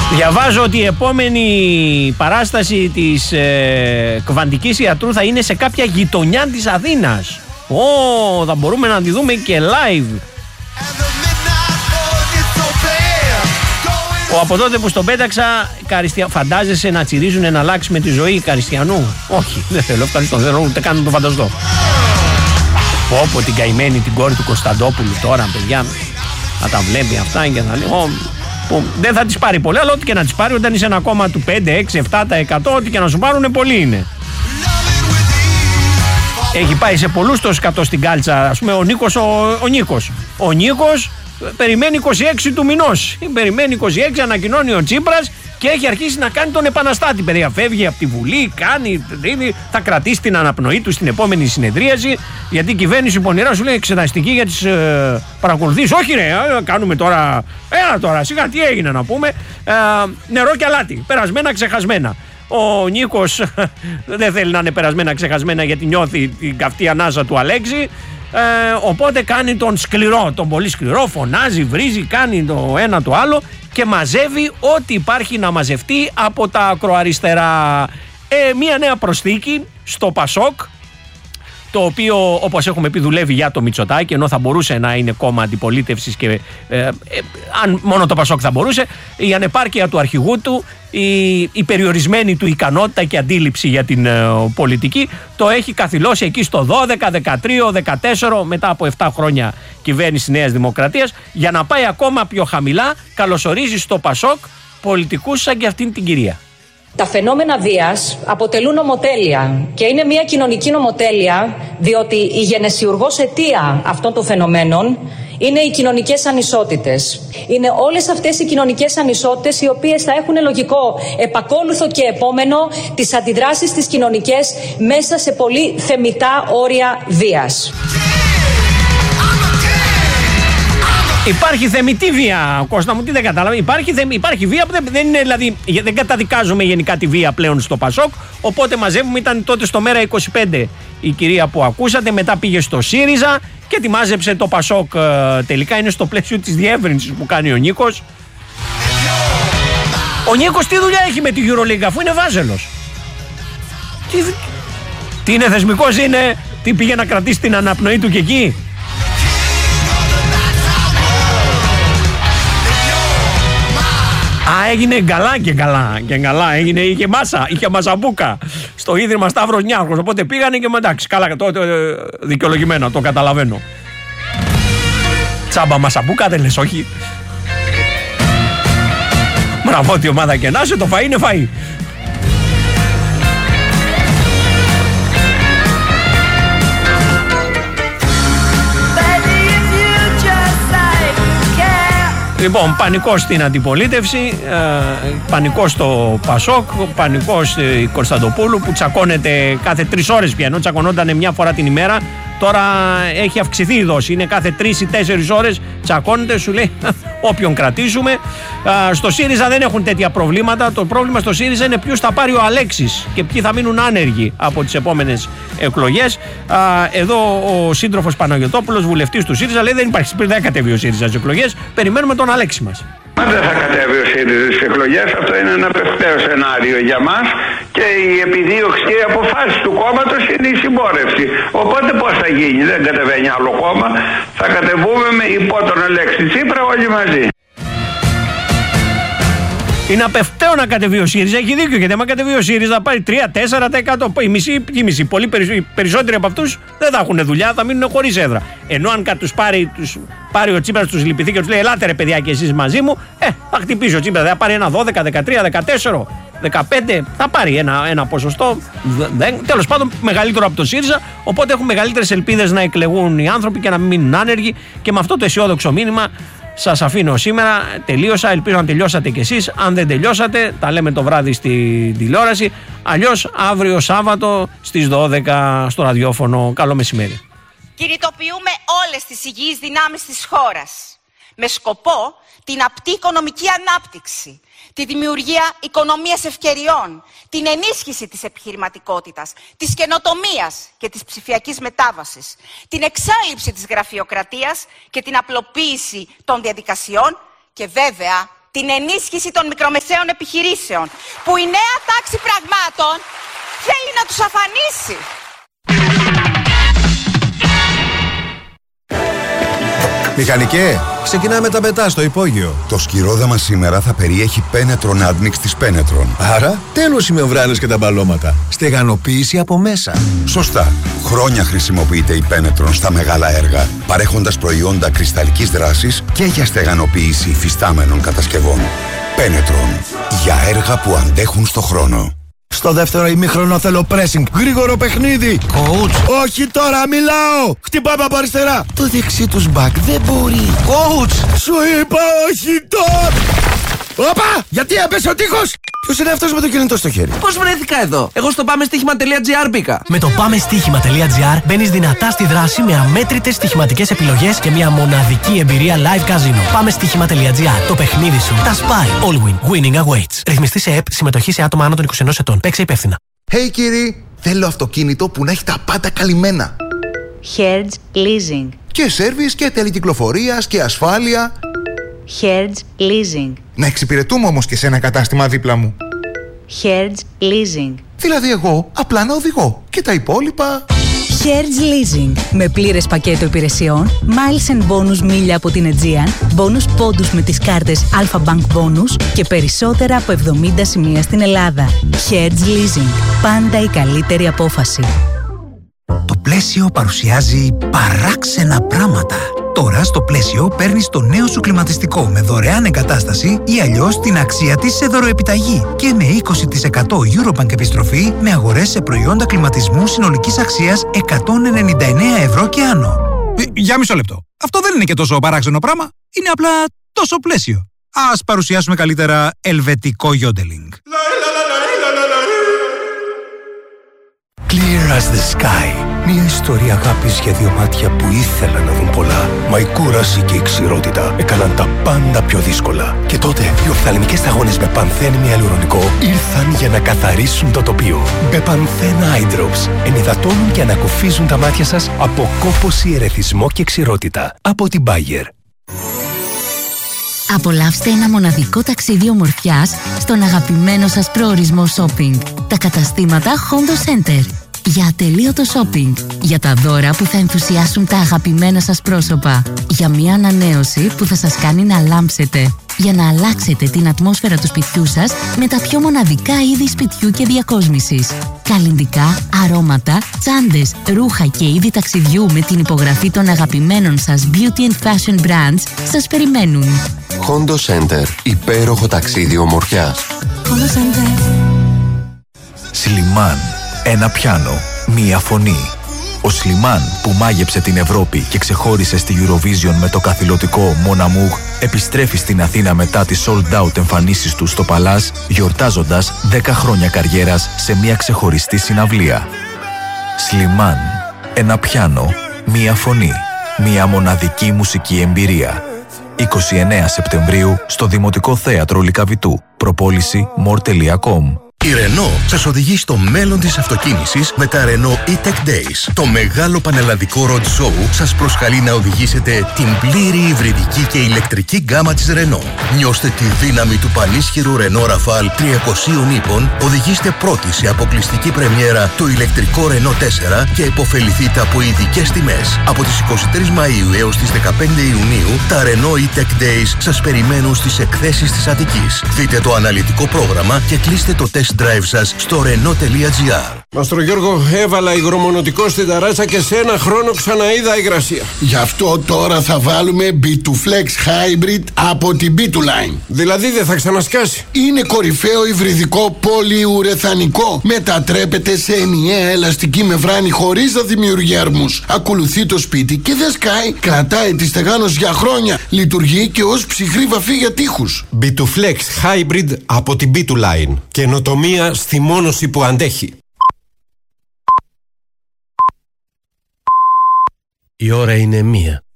Διαβάζω ότι η επόμενη παράσταση της κβαντικής ιατρού θα είναι σε κάποια γειτονιά της Αθήνας. Θα μπορούμε να τη δούμε και live. Από τότε που στον πέταξα, φαντάζεσαι να τσιρίζουν να αλλάξει με τη ζωή Καριστιανού? Όχι, δεν θέλω, ευχαριστώ, δεν θέλω ούτε καν να το φανταστώ. Πω την καημένη την κόρη του Κωνσταντόπουλου τώρα, παιδιά, θα τα βλέπει αυτά και θα λέει που δεν θα τις πάρει πολύ, αλλά ό,τι και να τις πάρει, όταν είσαι ένα κόμμα του 5, 6, 7%, ό,τι και να σου πάρουν πολύ είναι. Έχει πάει σε πολλούς το σκατό στην κάλτσα, ας πούμε ο Νίκος ο Νίκος περιμένει 26 του μηνός, περιμένει 26, ανακοινώνει ο Τσίπρας και έχει αρχίσει να κάνει τον επαναστάτη, παιδιά. Φεύγει από τη Βουλή, θα κρατήσει την αναπνοή του στην επόμενη συνεδρίαση, γιατί η κυβέρνηση πονηρά σου λέει εξεταστική για τις παρακολουθήσεις. Όχι ρε, κάνουμε τώρα, σιγά τι έγινε να πούμε, νερό και αλάτι, περασμένα ξεχασμένα. Ο Νίκος δεν θέλει να είναι περασμένα ξεχασμένα, γιατί νιώθει την καυτή ανάσα του Αλέξη. Οπότε κάνει τον σκληρό, τον πολύ σκληρό, φωνάζει, βρίζει, κάνει το ένα το άλλο και μαζεύει ό,τι υπάρχει να μαζευτεί από τα ακροαριστερά. Μία νέα προσθήκη στο Πασόκ, το οποίο, όπως έχουμε πει, δουλεύει για το Μητσοτάκη, ενώ θα μπορούσε να είναι κόμμα αντιπολίτευσης και αν μόνο το Πασόκ θα μπορούσε. Η ανεπάρκεια του αρχηγού του, η περιορισμένη του ικανότητα και αντίληψη για την πολιτική, το έχει καθυλώσει εκεί στο 12, 13, 14, μετά από 7 χρόνια κυβέρνηση Νέας Δημοκρατίας, για να πάει ακόμα πιο χαμηλά. Καλωσορίζει στο Πασόκ πολιτικούς σαν και αυτήν την κυρία. Τα φαινόμενα βίας αποτελούν νομοτέλεια και είναι μια κοινωνική νομοτέλεια, διότι η γενεσιουργός αιτία αυτών των φαινομένων είναι οι κοινωνικές ανισότητες. Είναι όλες αυτές οι κοινωνικές ανισότητες οι οποίες θα έχουν λογικό επακόλουθο και επόμενο τις αντιδράσεις τις κοινωνικές μέσα σε πολύ θεμιτά όρια βίας. Υπάρχει θεμιτή βία, Κώστα μου, τι δεν κατάλαβα. Υπάρχει βία που δεν είναι, δηλαδή δεν καταδικάζουμε γενικά τη βία πλέον στο Πασόκ. Οπότε μαζεύουμε, ήταν τότε στο Μέρα 25 η κυρία που ακούσατε, μετά πήγε στο ΣΥΡΙΖΑ και τη μάζεψε το Πασόκ τελικά. Είναι στο πλαίσιο της διεύρυνσης που κάνει ο Νίκος. Ο Νίκος τι δουλειά έχει με τη EuroLeague, αφού είναι βάζελος? Τι είναι, θεσμικός είναι? Τι πήγε να κρατήσει την αναπνοή του και εκεί? Έγινε καλά, είχε μάσα, είχε μασαμπούκα στο Ίδρυμα Σταύρος Νιάρχος, οπότε πήγανε και εντάξει, καλά, τότε δικαιολογημένα, το καταλαβαίνω. Τσάμπα μασαμπούκα δεν λες, όχι? Μπράβο, ό,τι ομάδα και να είσαι, το φαΐ είναι φαΐ. Λοιπόν, πανικός στην αντιπολίτευση, πανικός στο Πασόκ, πανικός η Κωνσταντοπούλου που τσακώνεται κάθε 3 ώρες πια, ενώ τσακωνόταν μια φορά την ημέρα. Τώρα έχει αυξηθεί η δόση, είναι κάθε 3 ή 4 ώρες τσακώνεται, σου λέει όποιον κρατήσουμε. Στο ΣΥΡΙΖΑ δεν έχουν τέτοια προβλήματα. Το πρόβλημα στο ΣΥΡΙΖΑ είναι ποιους θα πάρει ο Αλέξης και ποιοι θα μείνουν άνεργοι από τις επόμενες εκλογές. Εδώ ο σύντροφος Παναγιωτόπουλος, βουλευτής του ΣΥΡΙΖΑ, λέει δεν θα κατέβει ο ΣΥΡΙΖΑ στις εκλογές. Περιμένουμε τον Αλέξη μας. Μα δεν θα κατέβει ο ΣΥΡΙΖΑ στις εκλογές, αυτό είναι ένα πευκταίο σενάριο για μας και η επιδίωξη και οι αποφάσεις του κόμματος είναι η συμπόρευση. Οπότε πώς θα γίνει, δεν κατεβαίνει άλλο κόμμα, θα κατεβούμε με υπό τον Αλέξη Τσίπρα όλοι μαζί. Είναι απευταίο να κατεβεί ο ΣΥΡΙΖΑ, έχει δίκιο, γιατί άμα κατεβεί ο ΣΥΡΙΖΑ θα πάρει 3-4%. Οι μισοί, πολύ περισσότεροι από αυτούς δεν θα έχουν δουλειά, θα μείνουν χωρίς έδρα. Ενώ αν τους πάρει ο Τσίπρας, τους λυπηθεί και τους λέει ελάτε ρε παιδιά και εσείς μαζί μου, θα χτυπήσει ο Τσίπρας, θα πάρει ένα 12, 13, 14, 15, θα πάρει ένα ποσοστό, τέλος πάντων μεγαλύτερο από το ΣΥΡΙΖΑ. Οπότε έχουν μεγαλύτερες ελπίδες να εκλεγούν οι άνθρωποι και να μην μείνουν άνεργοι. Και με αυτό το αισιόδοξο μήνυμα σας αφήνω σήμερα. Τελείωσα. Ελπίζω να τελειώσατε κι εσείς. Αν δεν τελειώσατε, τα λέμε το βράδυ στην τηλεόραση. Αλλιώς αύριο Σάββατο στις 12 στο ραδιόφωνο. Καλό μεσημέρι. Κινητοποιούμε όλες τις υγιείς δυνάμεις της χώρας με σκοπό την απτή οικονομική ανάπτυξη, τη δημιουργία οικονομίας ευκαιριών, την ενίσχυση της επιχειρηματικότητας, της καινοτομίας και της ψηφιακής μετάβασης, την εξάλληψη της γραφειοκρατίας και την απλοποίηση των διαδικασιών και βέβαια την ενίσχυση των μικρομεσαίων επιχειρήσεων, που η νέα τάξη πραγμάτων θέλει να τους αφανίσει. Μηχανικέ, ξεκινάμε τα πετά στο υπόγειο. Το σκυρόδεμα σήμερα θα περιέχει Penetron Admix της Penetron. Άρα, τέλος οι μεμβράνες και τα μπαλώματα. Στεγανοποίηση από μέσα. Σωστά. Χρόνια χρησιμοποιείται η Penetron στα μεγάλα έργα, παρέχοντας προϊόντα κρυσταλλικής δράσης και για στεγανοποίηση υφιστάμενων κατασκευών. Penetron. Για έργα που αντέχουν στο χρόνο. Στο δεύτερο ημίχρονο θέλω pressing. Γρήγορο παιχνίδι. Coach. Όχι τώρα, μιλάω. Χτυπάμε από αριστερά. Το δεξί τους back δεν μπορεί. Coach. Σου είπα όχι τώρα. Όπα! Γιατί έπεσε ο τείχος! Ποιος είναι αυτός με το κινητό στο χέρι? Πώς βρέθηκα εδώ? Εγώ στο πάμεστοίχημα.gr μπήκα. Με το πάμεστοίχημα.gr μπαίνεις δυνατά στη δράση με αμέτρητες στοιχηματικές επιλογές και μια μοναδική εμπειρία live casino. Πάμεστοίχημα.gr. Το παιχνίδι σου τα σπάει. All win. Winning awaits. Ρυθμιστή σε ΕΠ. Συμμετοχή σε άτομα άνω των 21 ετών. Παίξε υπεύθυνα. Hey κύριοι, θέλω αυτοκίνητο που να έχει τα πάντα καλυμμένα. Hertz Leasing. Και σέρβις και τελεκυκλοφορίας και ασφάλεια. Hertz Leasing. Να εξυπηρετούμε όμως και σε ένα κατάστημα δίπλα μου. Hertz Leasing. Δηλαδή εγώ απλά να οδηγώ και τα υπόλοιπα... Hertz Leasing. Με πλήρες πακέτο υπηρεσιών, miles and bonus μίλια από την Aegean, bonus πόντους με τις κάρτες Alpha Bank Bonus και περισσότερα από 70 σημεία στην Ελλάδα. Hertz Leasing. Πάντα η καλύτερη απόφαση. Το Πλαίσιο παρουσιάζει παράξενα πράγματα. Τώρα στο Πλαίσιο παίρνεις το νέο σου κλιματιστικό με δωρεάν εγκατάσταση ή αλλιώς την αξία της σε δωροεπιταγή και με 20% Eurobank επιστροφή με αγορές σε προϊόντα κλιματισμού συνολικής αξίας 199 ευρώ και άνω. Για μισό λεπτό. Αυτό δεν είναι και τόσο παράξενο πράγμα. Είναι απλά τόσο Πλαίσιο. Ας παρουσιάσουμε καλύτερα ελβετικό yodeling. Clear as the sky. Μια ιστορία αγάπης για δύο μάτια που ήθελαν να δουν πολλά. Μα η κούραση και η ξηρότητα έκαναν τα πάντα πιο δύσκολα. Και τότε οι οφθαλμικές σταγόνες με πανθέν ιαλουρονικό ήρθαν για να καθαρίσουν το τοπίο. Μπεπανθέν Eye Drops ενυδατώνουν και ανακουφίζουν τα μάτια σας από κόπωση, ερεθισμό και ξηρότητα. Από την Bayer. Απολαύστε ένα μοναδικό ταξίδι ομορφιάς στον αγαπημένο σας προορισμό shopping. Τα καταστήματα Hondo Center. Για ατελείωτο shopping. Για τα δώρα που θα ενθουσιάσουν τα αγαπημένα σας πρόσωπα. Για μια ανανέωση που θα σας κάνει να λάμψετε. Για να αλλάξετε την ατμόσφαιρα του σπιτιού σας με τα πιο μοναδικά είδη σπιτιού και διακόσμησης. Καλλυντικά, αρώματα, τσάντες, ρούχα και είδη ταξιδιού με την υπογραφή των αγαπημένων σας beauty and fashion brands σας περιμένουν. Hondo Center. Υπέροχο ταξίδι ομορφιάς. Hondo Center. Σλιμάν. Ένα πιάνο. Μία φωνή. Ο Σλιμάν που μάγεψε την Ευρώπη και ξεχώρισε στη Eurovision με το καθηλωτικό Mon Amour επιστρέφει στην Αθήνα μετά τις sold out εμφανίσεις του στο Παλάζ, γιορτάζοντας 10 χρόνια καριέρας σε μια ξεχωριστή συναυλία. Σλιμάν. Ένα πιάνο. Μία φωνή. Μια μοναδική μουσική εμπειρία. 29 Σεπτεμβρίου στο Δημοτικό Θέατρο Λυκαβητού. Προπόληση more.com. Η Renault σας οδηγεί στο μέλλον της αυτοκίνησης με τα Renault E-Tech Days. Το μεγάλο πανελλαδικό road show σας προσκαλεί να οδηγήσετε την πλήρη υβριδική και ηλεκτρική γκάμα της Renault. Νιώστε τη δύναμη του πανίσχυρου Renault Rafale 300 ύπων, οδηγήστε πρώτοι σε αποκλειστική πρεμιέρα το ηλεκτρικό Renault 4 και επωφεληθείτε από ειδικές τιμές. Από τις 23 Μαΐου έως τις 15 Ιουνίου, τα Renault E-Tech Days σας περιμένουν στις εκθέσεις της Αττικής. Δείτε το αναλυτικό πρόγραμμα και κλείστε το test drive σας στο Renault.gr. Μαστρο Γιώργο, έβαλα υγρομονωτικό στην ταράτσα και σε ένα χρόνο ξαναείδα υγρασία. Γι' αυτό τώρα θα βάλουμε B2Flex Hybrid από την B2Line. Δηλαδή δεν θα ξανασκάσει? Είναι κορυφαίο υβριδικό πολυουρεθανικό. Μετατρέπεται σε ενιαία ελαστική μεμβράνη χωρίς να δημιουργεί αρμούς. Ακολουθεί το σπίτι και δεν σκάει. Κρατάει τη στεγάνωση για χρόνια. Λειτουργεί και ως ψυχρή βαφή για τοίχους. B2Flex Hybrid από την B2Line. Καινοτομία στη μόνωση που αντέχει. Η ώρα είναι 1.